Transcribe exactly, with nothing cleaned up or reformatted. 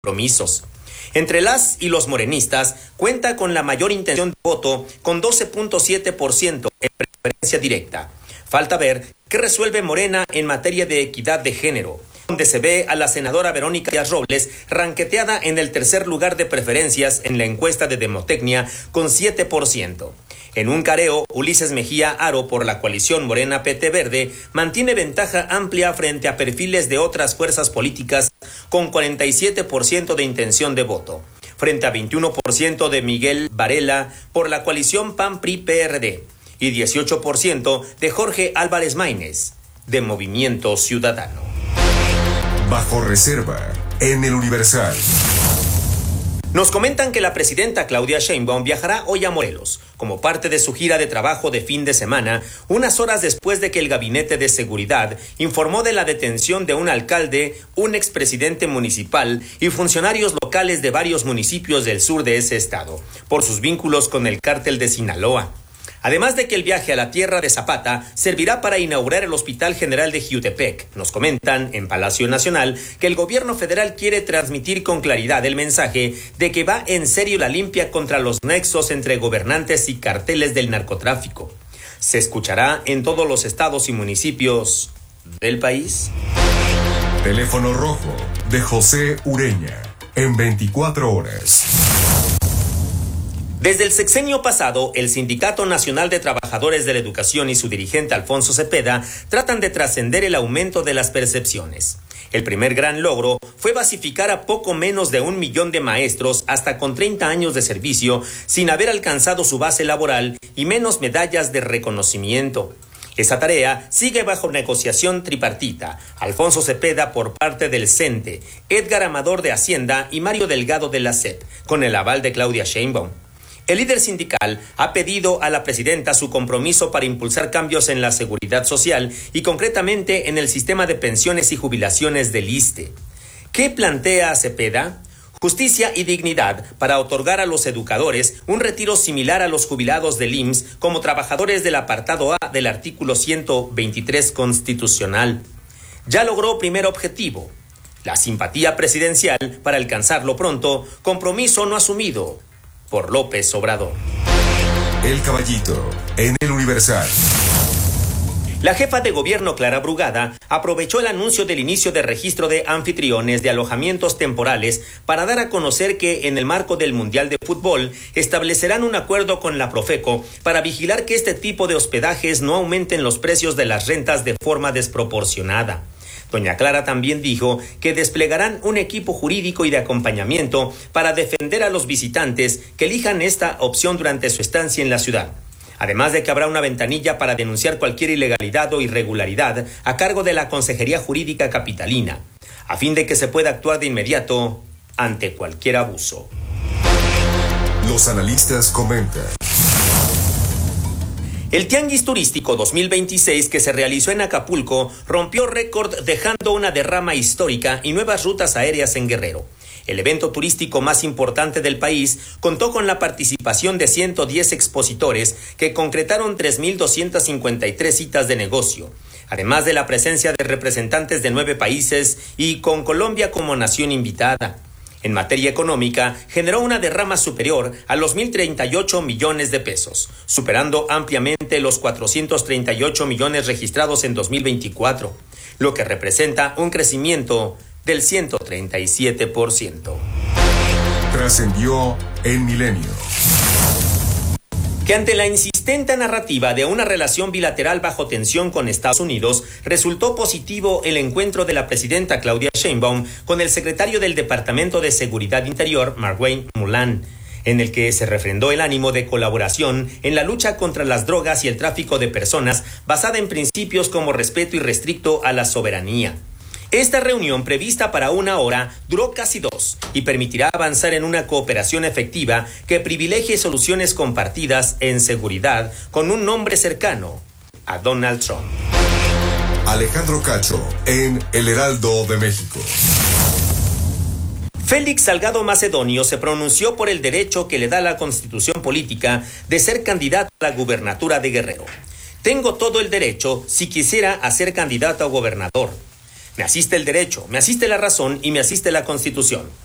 compromisos. Entre las y los morenistas, cuenta con la mayor intención de voto, con doce punto siete por ciento en preferencia directa. Falta ver qué resuelve Morena en materia de equidad de género, donde se ve a la senadora Verónica Díaz Robles ranqueteada en el tercer lugar de preferencias en la encuesta de Demotecnia con siete por ciento. En un careo, Ulises Mejía Aro por la coalición Morena P T Verde mantiene ventaja amplia frente a perfiles de otras fuerzas políticas con cuarenta y siete por ciento de intención de voto, frente a veintiuno por ciento de Miguel Varela por la coalición P A N P R I P R D y dieciocho por ciento de Jorge Álvarez Maínez, de Movimiento Ciudadano. Bajo reserva, en el Universal. Nos comentan que la presidenta Claudia Sheinbaum viajará hoy a Morelos, como parte de su gira de trabajo de fin de semana, unas horas después de que el Gabinete de Seguridad informó de la detención de un alcalde, un expresidente municipal y funcionarios locales de varios municipios del sur de ese estado, por sus vínculos con el cártel de Sinaloa. Además de que el viaje a la tierra de Zapata servirá para inaugurar el Hospital General de Jiutepec. Nos comentan en Palacio Nacional que el gobierno federal quiere transmitir con claridad el mensaje de que va en serio la limpia contra los nexos entre gobernantes y carteles del narcotráfico. Se escuchará en todos los estados y municipios del país. Teléfono rojo de José Ureña en veinticuatro horas. Desde el sexenio pasado, el Sindicato Nacional de Trabajadores de la Educación y su dirigente Alfonso Cepeda tratan de trascender el aumento de las percepciones. El primer gran logro fue basificar a poco menos de un millón de maestros hasta con treinta años de servicio sin haber alcanzado su base laboral y menos medallas de reconocimiento. Esa tarea sigue bajo negociación tripartita. Alfonso Cepeda por parte del CENTE, Edgar Amador de Hacienda y Mario Delgado de la S E P, con el aval de Claudia Sheinbaum. El líder sindical ha pedido a la presidenta su compromiso para impulsar cambios en la seguridad social y concretamente en el sistema de pensiones y jubilaciones del ISSSTE. ¿Qué plantea Cepeda? Justicia y dignidad para otorgar a los educadores un retiro similar a los jubilados del I M S S como trabajadores del apartado A del artículo ciento veintitrés constitucional. Ya logró primer objetivo, la simpatía presidencial para alcanzarlo pronto, compromiso no asumido por López Obrador. El Caballito, en el Universal. La jefa de gobierno Clara Brugada aprovechó el anuncio del inicio de registro de anfitriones de alojamientos temporales para dar a conocer que en el marco del Mundial de Fútbol establecerán un acuerdo con la Profeco para vigilar que este tipo de hospedajes no aumenten los precios de las rentas de forma desproporcionada. Doña Clara también dijo que desplegarán un equipo jurídico y de acompañamiento para defender a los visitantes que elijan esta opción durante su estancia en la ciudad. Además de que habrá una ventanilla para denunciar cualquier ilegalidad o irregularidad a cargo de la Consejería Jurídica Capitalina, a fin de que se pueda actuar de inmediato ante cualquier abuso. Los analistas comentan. El Tianguis Turístico dos mil veintiséis que se realizó en Acapulco rompió récord dejando una derrama histórica y nuevas rutas aéreas en Guerrero. El evento turístico más importante del país contó con la participación de ciento diez expositores que concretaron tres mil doscientas cincuenta y tres citas de negocio, además de la presencia de representantes de nueve países y con Colombia como nación invitada. En materia económica, generó una derrama superior a los mil treinta y ocho millones de pesos, superando ampliamente los cuatrocientos treinta y ocho millones registrados en dos mil veinticuatro, lo que representa un crecimiento del ciento treinta y siete por ciento. Trascendió en Milenio. Que ante la insistente narrativa de una relación bilateral bajo tensión con Estados Unidos, resultó positivo el encuentro de la presidenta Claudia Sheinbaum con el secretario del Departamento de Seguridad Interior, Marguerite Mulán, en el que se refrendó el ánimo de colaboración en la lucha contra las drogas y el tráfico de personas basada en principios como respeto irrestricto a la soberanía. Esta reunión, prevista para una hora, duró casi dos y permitirá avanzar en una cooperación efectiva que privilegie soluciones compartidas en seguridad con un nombre cercano a Donald Trump. Alejandro Cacho en El Heraldo de México. Félix Salgado Macedonio se pronunció por el derecho que le da la Constitución política de ser candidato a la gubernatura de Guerrero. Tengo todo el derecho si quisiera a ser candidato a gobernador. Me asiste el derecho, me asiste la razón y me asiste la Constitución.